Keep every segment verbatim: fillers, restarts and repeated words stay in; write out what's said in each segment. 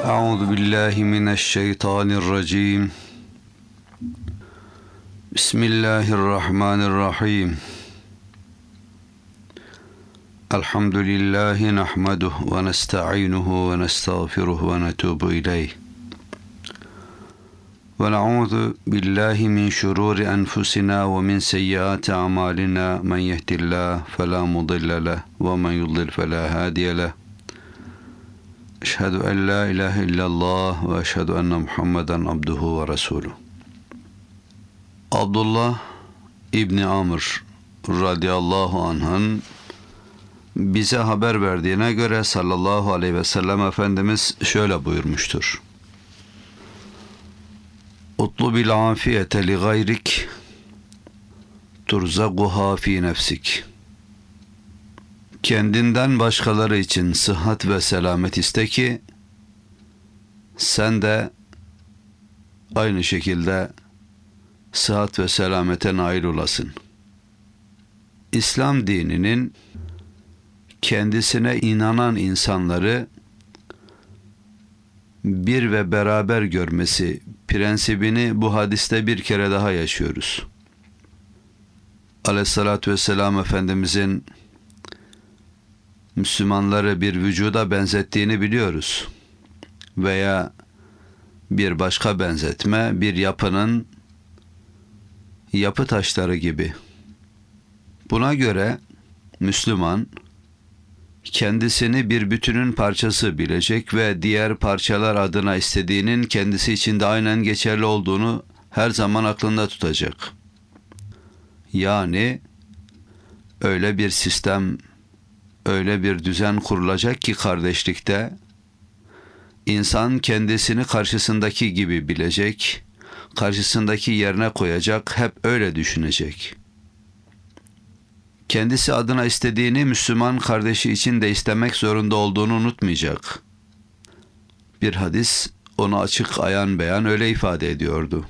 أعوذ بالله من الشيطان الرجيم بسم الله الرحمن الرحيم الحمد لله نحمده ونستعينه ونستغفره ونتوب إليه ونعوذ بالله من شرور أنفسنا ومن سيئات أعمالنا من يهد الله فلا مضل له ومن يضلل فلا هادي له أشهد أن لا إله إلا الله وأشهد أن محمدا عبده ورسوله. Abdullah İbni Amr radıyallahu anh'ın bize haber verdiğine göre sallallahu aleyhi ve sellem Efendimiz şöyle buyurmuştur. Utlubil afiyete li gayrik turzaguha fi nefsik. Kendinden başkaları için sıhhat ve selamet iste ki sen de aynı şekilde sıhhat ve selamete nail olasın. İslam dininin kendisine inanan insanları bir ve beraber görmesi prensibini bu hadiste bir kere daha yaşıyoruz. Aleyhissalatü vesselam Efendimizin Müslümanları bir vücuda benzettiğini biliyoruz. Veya bir başka benzetme, bir yapının yapı taşları gibi. Buna göre Müslüman kendisini bir bütünün parçası bilecek ve diğer parçalar adına istediğinin kendisi için de aynen geçerli olduğunu her zaman aklında tutacak. Yani öyle bir sistem, öyle bir düzen kurulacak ki kardeşlikte insan kendisini karşısındaki gibi bilecek, karşısındaki yerine koyacak, hep öyle düşünecek. Kendisi adına istediğini Müslüman kardeşi için de istemek zorunda olduğunu unutmayacak. Bir hadis onu açık ayan beyan öyle ifade ediyordu.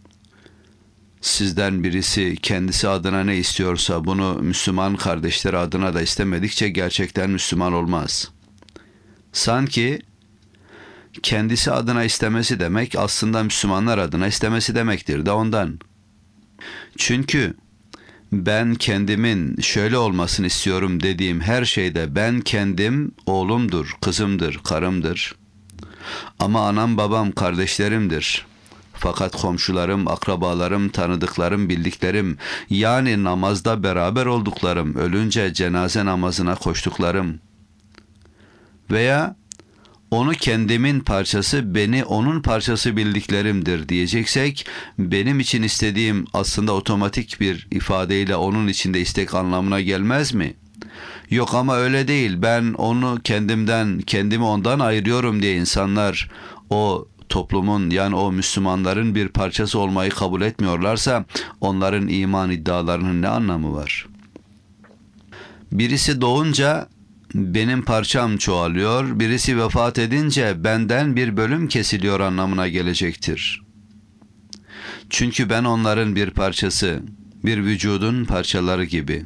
Sizden birisi kendisi adına ne istiyorsa bunu Müslüman kardeşleri adına da istemedikçe gerçekten Müslüman olmaz. Sanki kendisi adına istemesi demek aslında Müslümanlar adına istemesi demektir de ondan. Çünkü ben kendimin şöyle olmasını istiyorum dediğim her şeyde ben kendim oğlumdur, kızımdır, karımdır. Ama anam babam kardeşlerimdir. Fakat komşularım, akrabalarım, tanıdıklarım, bildiklerim, yani namazda beraber olduklarım, ölünce cenaze namazına koştuklarım veya onu kendimin parçası, beni onun parçası bildiklerimdir diyeceksek, benim için istediğim aslında otomatik bir ifadeyle onun içinde istek anlamına gelmez mi? Yok ama öyle değil, ben onu kendimden, kendimi ondan ayırıyorum diye insanlar o toplumun, yani o Müslümanların bir parçası olmayı kabul etmiyorlarsa onların iman iddialarının ne anlamı var? Birisi doğunca benim parçam çoğalıyor, birisi vefat edince benden bir bölüm kesiliyor anlamına gelecektir. Çünkü ben onların bir parçası, bir vücudun parçaları gibi.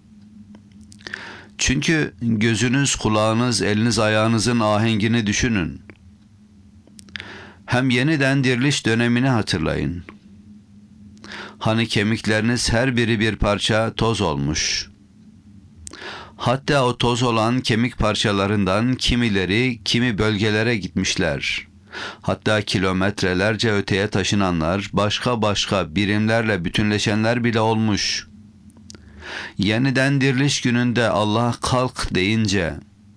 Çünkü gözünüz, kulağınız, eliniz, ayağınızın ahengini düşünün. Hem yeniden diriliş dönemini hatırlayın. Hani kemikleriniz her biri bir parça toz olmuş. Hatta o toz olan kemik parçalarından kimileri kimi bölgelere gitmişler. Hatta kilometrelerce öteye taşınanlar, başka başka birimlerle bütünleşenler bile olmuş. Yeniden diriliş gününde Allah kalk deyince,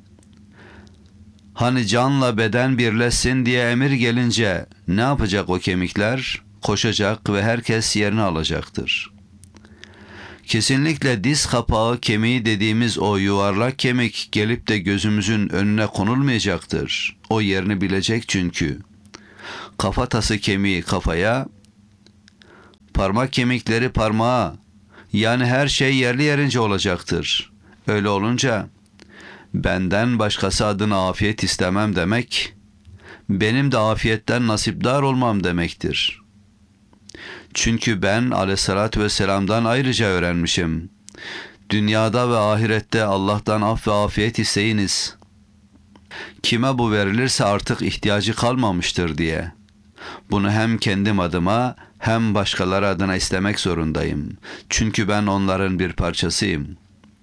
hani canla beden birleşsin diye emir gelince ne yapacak o kemikler? Koşacak ve herkes yerini alacaktır. Kesinlikle diz kapağı kemiği dediğimiz o yuvarlak kemik gelip de gözümüzün önüne konulmayacaktır. O yerini bilecek çünkü. Kafatası kemiği kafaya, parmak kemikleri parmağa, yani her şey yerli yerince olacaktır. Öyle olunca benden başkası adına afiyet istemem demek, benim de afiyetten nasipdar olmam demektir. Çünkü ben aleyhissalatü vesselam'dan ayrıca öğrenmişim. Dünyada ve ahirette Allah'tan af ve afiyet isteyiniz. Kime bu verilirse artık ihtiyacı kalmamıştır diye. Bunu hem kendim adıma hem başkaları adına istemek zorundayım. Çünkü ben onların bir parçasıyım.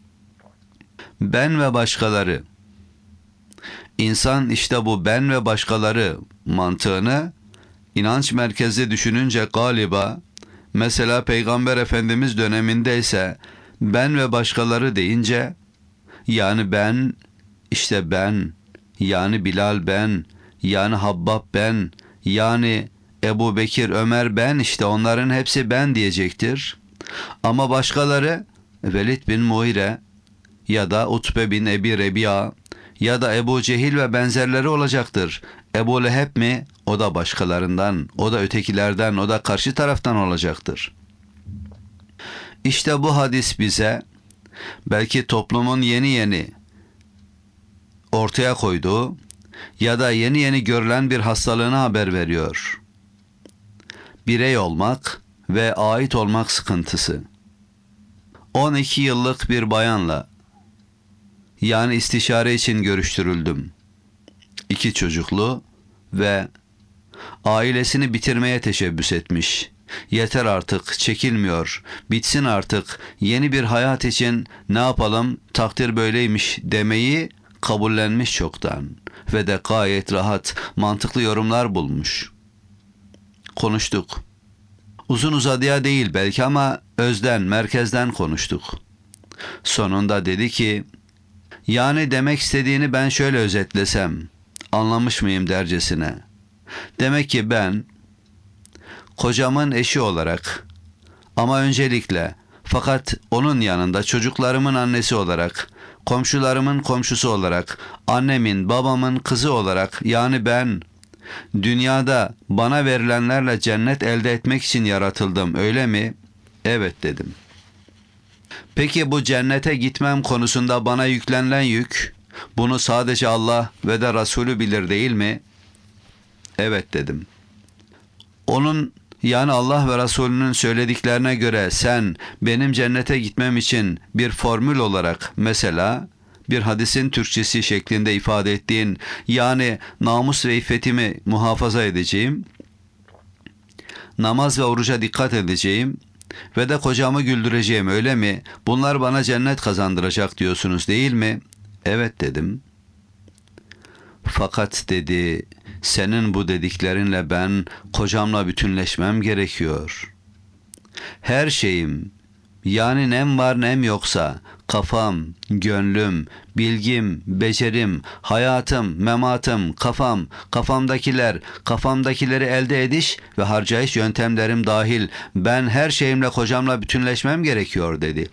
Ben ve başkaları. İnsan işte bu ben ve başkaları mantığını inanç merkezli düşününce galiba, mesela Peygamber Efendimiz döneminde ise ben ve başkaları deyince, yani ben, işte ben, yani Bilal ben, yani Habbab ben, yani Ebu Bekir, Ömer ben, işte onların hepsi ben diyecektir. Ama başkaları Velid bin Muire ya da Utbe bin Ebi Rebi'a ya da Ebu Cehil ve benzerleri olacaktır. Ebu Leheb mi? O da başkalarından, o da ötekilerden, o da karşı taraftan olacaktır. İşte bu hadis bize belki toplumun yeni yeni ortaya koyduğu ya da yeni yeni görülen bir hastalığını haber veriyor. Birey olmak ve ait olmak sıkıntısı. on iki yıllık bir bayanla, yani istişare için görüştürüldüm. İki çocuklu ve ailesini bitirmeye teşebbüs etmiş. Yeter artık, çekilmiyor, bitsin artık, yeni bir hayat için ne yapalım, takdir böyleymiş demeyi kabullenmiş çoktan ve de gayet rahat, mantıklı yorumlar bulmuş. Konuştuk. Uzun uzadıya değil belki ama özden, merkezden konuştuk. Sonunda dedi ki, yani demek istediğini ben şöyle özetlesem, anlamış mıyım dercesine. Demek ki ben, kocamın eşi olarak ama öncelikle, fakat onun yanında çocuklarımın annesi olarak, komşularımın komşusu olarak, annemin, babamın kızı olarak, yani ben, dünyada bana verilenlerle cennet elde etmek için yaratıldım, öyle mi? Evet dedim. Peki bu cennete gitmem konusunda bana yüklenilen yük, bunu sadece Allah ve de Resulü bilir değil mi? Evet dedim. Onun, yani Allah ve Resulünün söylediklerine göre sen benim cennete gitmem için bir formül olarak, mesela bir hadisin Türkçesi şeklinde ifade ettiğin, yani namus ve iffetimi muhafaza edeceğim, namaz ve oruca dikkat edeceğim ve de kocamı güldüreceğim, öyle mi? Bunlar bana cennet kazandıracak diyorsunuz değil mi? Evet dedim. Fakat dedi, senin bu dediklerinle ben kocamla bütünleşmem gerekiyor. Her şeyim, yani nem var nem yoksa, kafam, gönlüm, bilgim, becerim, hayatım, mematım, kafam, kafamdakiler, kafamdakileri elde ediş ve harcayış yöntemlerim dahil ben her şeyimle kocamla bütünleşmem gerekiyor dedi.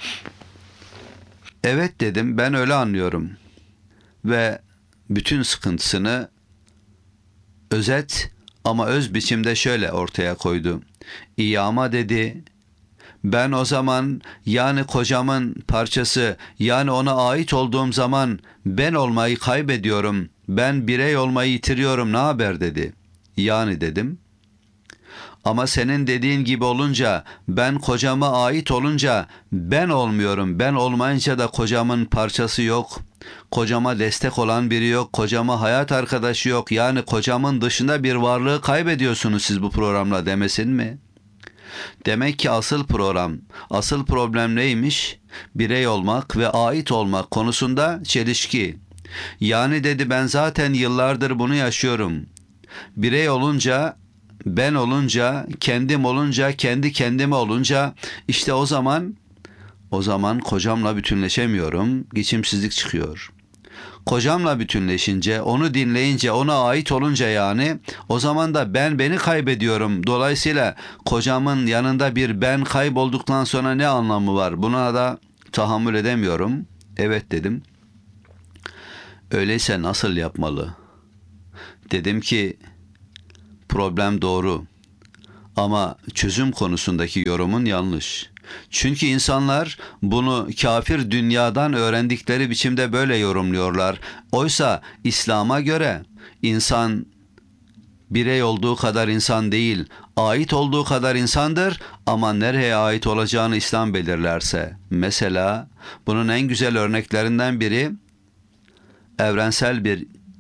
Evet dedim, ben öyle anlıyorum. Ve bütün sıkıntısını özet ama öz biçimde şöyle ortaya koydu. İyi ama dedi, ben o zaman, yani kocamın parçası, yani ona ait olduğum zaman ben olmayı kaybediyorum, ben birey olmayı yitiriyorum, ne haber dedi. Yani dedim, ama senin dediğin gibi olunca, ben kocama ait olunca ben olmuyorum, ben olmayınca da kocamın parçası yok, kocama destek olan biri yok, kocama hayat arkadaşı yok, yani kocamın dışında bir varlığı kaybediyorsunuz siz bu programla demesin mi? Demek ki asıl program, asıl problem neymiş? Birey olmak ve ait olmak konusunda çelişki. Yani dedi, ben zaten yıllardır bunu yaşıyorum. Birey olunca, ben olunca, kendim olunca, kendi kendime olunca, işte o zaman, o zaman kocamla bütünleşemiyorum, geçimsizlik çıkıyor. Kocamla bütünleşince, onu dinleyince, ona ait olunca yani, o zaman da ben beni kaybediyorum. Dolayısıyla kocamın yanında bir ben kaybolduktan sonra ne anlamı var? Buna da tahammül edemiyorum. Evet dedim. Öyleyse nasıl yapmalı? Dedim ki, problem doğru. Ama çözüm konusundaki yorumun yanlış. Çünkü insanlar bunu kafir dünyadan öğrendikleri biçimde böyle yorumluyorlar. Oysa İslam'a göre insan birey olduğu kadar insan değil, ait olduğu kadar insandır ama nereye ait olacağını İslam belirlerse. Mesela bunun en güzel örneklerinden biri evrensel bir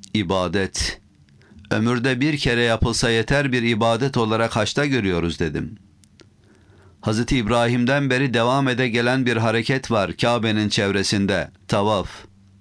ibadet. Ömürde bir kere yapılsa yeter bir ibadet olarak haçta görüyoruz dedim. Hazreti İbrahim'den beri devam ede gelen bir hareket var Kabe'nin çevresinde, tavaf.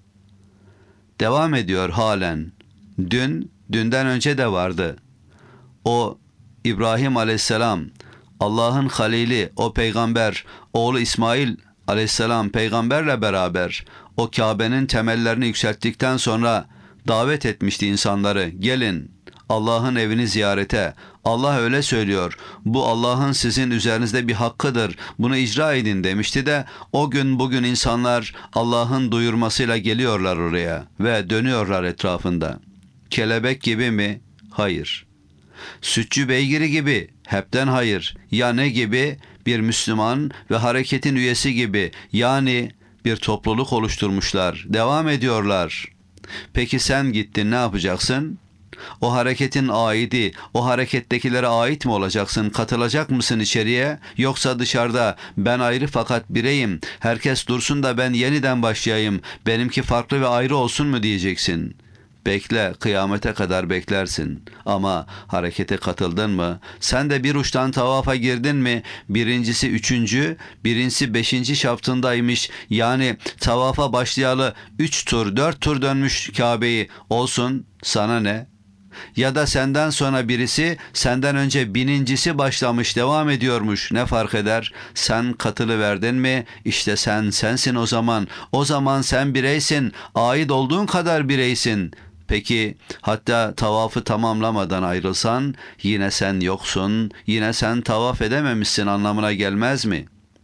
Devam ediyor halen. Dün, dünden önce de vardı. O İbrahim aleyhisselam, Allah'ın halili, o peygamber, oğlu İsmail aleyhisselam peygamberle beraber o Kabe'nin temellerini yükselttikten sonra davet etmişti insanları. Gelin Allah'ın evini ziyarete. Allah öyle söylüyor. Bu Allah'ın sizin üzerinizde bir hakkıdır. Bunu icra edin demişti de o gün bugün insanlar Allah'ın duyurmasıyla geliyorlar oraya ve dönüyorlar etrafında. Kelebek gibi mi? Hayır. Sütçü beygiri gibi? Hepten hayır. Ya ne gibi? Bir Müslüman ve hareketin üyesi gibi. Yani bir topluluk oluşturmuşlar. Devam ediyorlar. Peki sen gittin ne yapacaksın? O hareketin aidi, o harekettekilere ait mi olacaksın? Katılacak mısın içeriye? Yoksa dışarıda ben ayrı fakat bireyim, herkes dursun da ben yeniden başlayayım, benimki farklı ve ayrı olsun mu diyeceksin? Bekle, kıyamete kadar beklersin. Ama harekete katıldın mı? Sen de bir uçtan tavafa girdin mi? Birincisi üçüncü, birincisi beşinci şaftındaymış. Yani tavafa başlayalı üç tur, dört tur dönmüş Kabe'yi. Olsun, sana ne? Ya da senden sonra birisi, senden önce binincisi başlamış, devam ediyormuş. Ne fark eder? Sen katılıverdin mi? İşte sen sensin o zaman. O zaman sen bireysin. Ait olduğun kadar bireysin. Peki hatta tavafı tamamlamadan ayrılsan yine sen yoksun, yine sen tavaf edememişsin anlamına gelmez mi?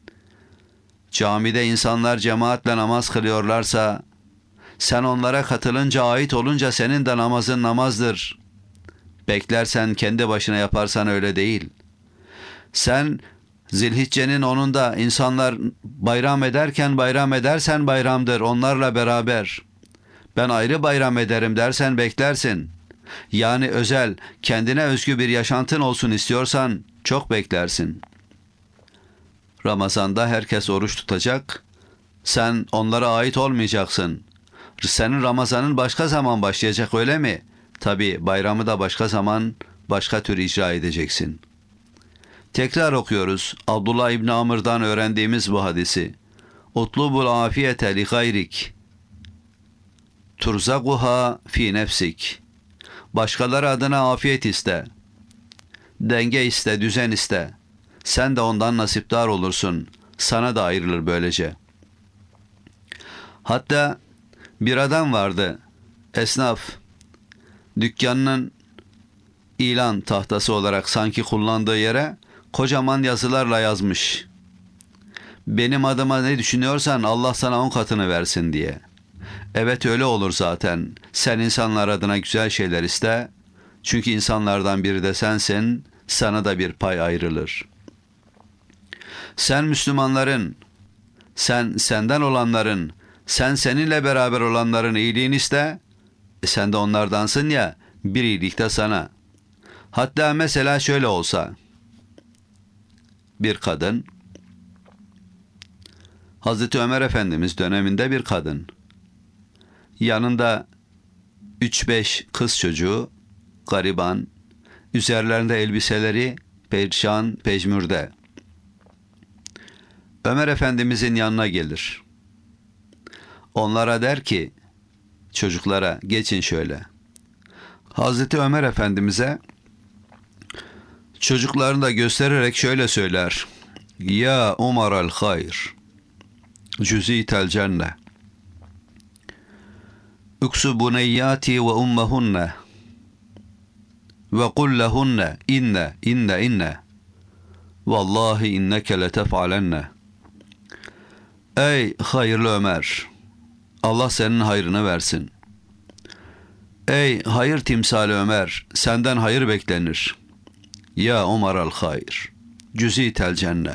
Camide insanlar cemaatle namaz kılıyorlarsa sen onlara katılınca, ait olunca senin de namazın namazdır. Beklersen kendi başına yaparsan öyle değil. Sen Zilhicce'nin onunda insanlar bayram ederken bayram edersen bayramdır onlarla beraber. Ben ayrı bayram ederim dersen beklersin. Yani özel, kendine özgü bir yaşantın olsun istiyorsan çok beklersin. Ramazan'da herkes oruç tutacak. Sen onlara ait olmayacaksın. Senin Ramazan'ın başka zaman başlayacak öyle mi? Tabii bayramı da başka zaman, başka tür icra edeceksin. Tekrar okuyoruz. Abdullah İbni Amr'dan öğrendiğimiz bu hadisi. Utlubul afiyete li gayrik. Turzaguha fi nefsik. Başkaları adına afiyet iste. Denge iste, düzen iste. Sen de ondan nasipdar olursun. Sana da ayrılır böylece. Hatta bir adam vardı. Esnaf. Dükkanının ilan tahtası olarak sanki kullandığı yere kocaman yazılarla yazmış. Benim adıma ne düşünüyorsan Allah sana on katını versin diye. Evet öyle olur zaten. Sen insanlar adına güzel şeyler iste. Çünkü insanlardan biri de sensin. Sana da bir pay ayrılır. Sen Müslümanların, sen senden olanların, sen seninle beraber olanların iyiliğini iste. E sen de onlardansın ya, bir iyilik de sana. Hatta mesela şöyle olsa. Bir kadın, Hazreti Ömer Efendimiz döneminde bir kadın. Yanında üç beş kız çocuğu, gariban, üzerlerinde elbiseleri perişan, pejmürde. Ömer Efendimizin yanına gelir. Onlara der ki, çocuklara geçin şöyle. Hazreti Ömer Efendimiz'e çocuklarını da göstererek şöyle söyler. Ya Umar el hayr, cüzitel cenne. Uksu buneyyati ve ummahunne ve kul lehunne inne inne inne vallahi inneke letef'alenne. Ey hayırlı Ömer, Allah senin hayrını versin. Ey hayır timsali Ömer, senden hayır beklenir. Ya Umar el hayr, cüzitel cenne.